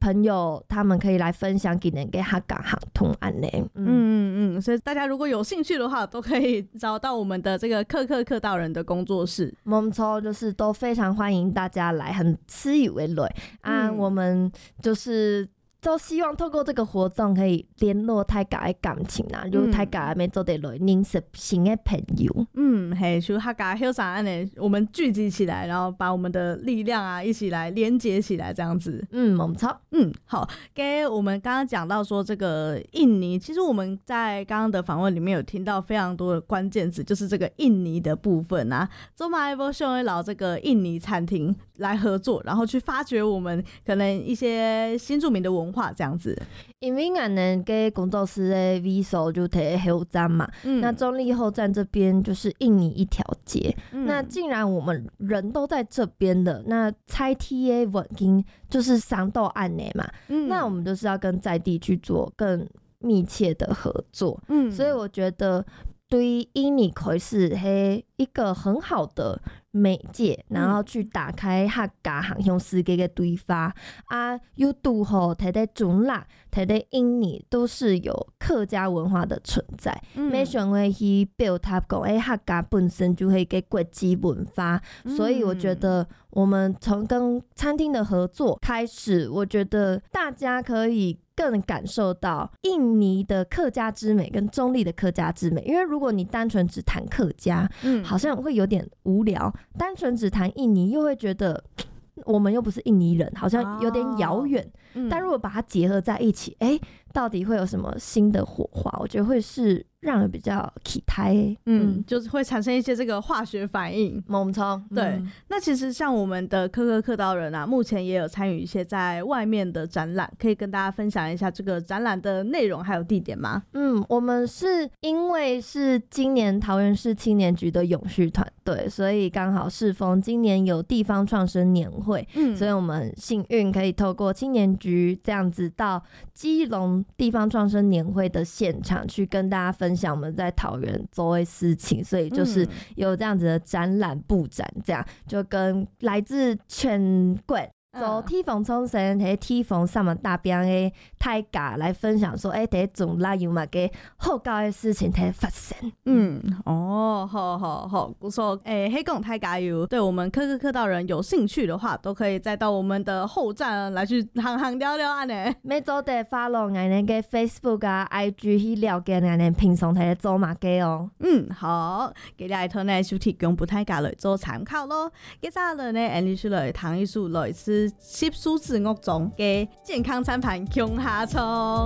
朋友他们可以来分享给人给客家行通安呢。 所以大家如果有兴趣的话，都可以找到我们的这个客道人的工作室。 没错，就是都非常欢迎大家来，很吃以为累啊。我们就是都希望透过这个活动可以联络大家的感情啊，就大家要做得来认识新的朋友。 就客家休啥呢？我们聚集起来，然后把我们的力量啊一起来连接起来，这样子。 没错。 好，我们刚刚讲到说这个印尼，其实我们在刚刚的访问里面有听到非常多的关键词，就是这个印尼的部分啊。做马来波秀会老这个印尼餐厅来合作，然后去发掘我们可能一些新住民的文化这样子。 因为我们给工作室的 visa 就在后站嘛，那中立后站这边就是印尼一条街。那既然我们人都在这边的，那拆 TA 稳定就是商道案内嘛，那我们就是要跟在地去做更密切的合作。所以我觉得对印尼可以是一个很好的媒介，然后去打开客家行向世界的对话啊，又拄好睇在中辣睇在印尼都是有客家文化的存在，没想会去表达讲客家本身就会给国际文化，所以我觉得我们从跟餐厅的合作开始，我觉得大家可以更感受到印尼的客家之美跟中立的客家之美，因为如果你单纯只谈客家，好像会有点无聊，单纯只谈印尼又会觉得我们又不是印尼人，好像有点遥远，但如果把它结合在一起，到底会有什么新的火花，我觉得会是让人比较期待。 就是会产生一些这个化学反应。 没错。 对，那其实像我们的客道人啊，目前也有参与一些在外面的展览，可以跟大家分享一下这个展览的内容还有地点吗？ 我们是因为是今年桃园市青年局的永续团队，所以刚好适逢今年有地方创生年会，所以我们幸运可以透过青年局这样子到基隆地方创生年会的现场去跟大家分享我们在桃园做的事情，所以就是有这样子的展览布展，这样就跟来自全国走地方创生和地方上面大边的大家来分享说，第一种哪有嘛个好搞的事情在发生。 好，我说黑讲大家有对我们客道人有兴趣的话，都可以再到我们的后站来去行聊聊呢。 每周得 follow 我们的 Facebook 啊 IG 去了解我们平常在做嘛嘅哦。 好，给大家呢就提供不太家来做参考咯。接下来呢，我们去来谈一术来自习俗子屋中嘅健康餐盘穷下葱。